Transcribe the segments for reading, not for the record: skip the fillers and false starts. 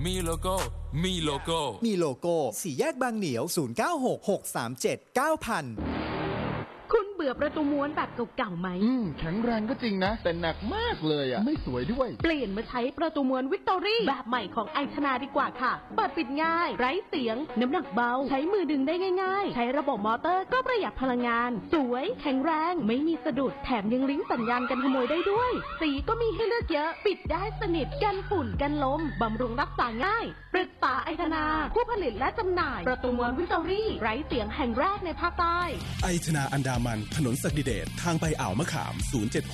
มีโลโก้มีโลโก้มีโลโก้สี่แยกบางเหนียว0966379000 คุณเบื่อประตูม้วนแบบเก่าๆไหมแข็งแรงก็จริงนะแต่หนักมากเลยอ่ะไม่สวยด้วยเปลี่ยนมาใช้ประตูม้วนวิกตอรี่แบบใหม่ของไอชนาดีกว่าค่ะเปิดปิดง่ายไร้เสียงน้ำหนักเบาใช้มือดึงได้ง่ายๆใช้ระบบมอเตอร์ก็ประหยัดพลังงานสวยแข็งแรงไม่มีสะดุดแถมยังลิงก์สัญญาณกันขโมยได้ด้วยสีก็มีให้เลือกเยอะปิดได้สนิทกันฝุ่นกันลมบำรุงรักษาง่ายปรึกษาไอชนาผู้ผลิตและจำหน่ายประตูม้วนวิกตอรี่ไร้เสียงแห่งแรกในภาคใต้ไอชนาอันดามันถนนศักดิเดชทางไปอ่าวมะขาม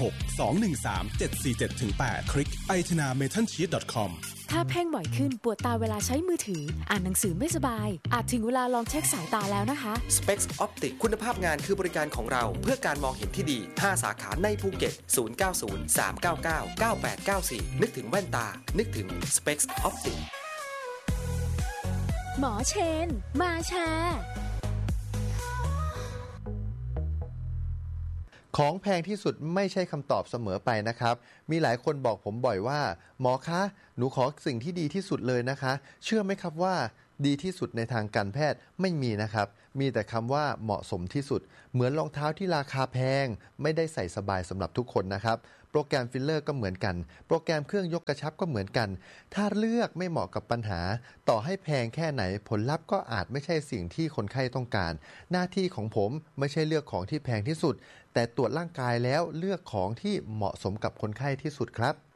076-213-747-8คลิกaichanametalsheet.com ถ้าเพ่งบ่อยขึ้นปวดตาเวลาใช้มือถืออ่านหนังสือไม่สบายอาจถึงเวลาลองเช็คสายตาแล้วนะคะ Specs Optic คุณภาพงานคือบริการของเราเพื่อการมองเห็นที่ดี5สาขาในภูเก็ต0903999894นึกถึงแว่นตานึกถึง Specs Optic หมอเชนมาแชร์ของแพงที่สุดไม่ใช่คำตอบเสมอไปนะครับมีหลายคนบอกผมบ่อยว่าหมอคะหนูขอสิ่งที่ดีที่สุดเลยนะคะเชื่อไหมครับว่าดีที่สุดในทางการแพทย์ไม่มีนะครับมีแต่คำว่าเหมาะสมที่สุดเหมือนรองเท้าที่ราคาแพงไม่ได้ใส่สบายสำหรับทุกคนนะครับโปรแกรมฟิลเลอร์ก็เหมือนกันโปรแกรมเครื่องยกกระชับก็เหมือนกันถ้าเลือกไม่เหมาะกับปัญหาต่อให้แพงแค่ไหนผลลัพธ์ก็อาจไม่ใช่สิ่งที่คนไข้ต้องการหน้าที่ของผมไม่ใช่เลือกของที่แพงที่สุดแต่ตรวจร่างกายแล้วเลือกของที่เหมาะสมกับคนไข้ที่สุดครับ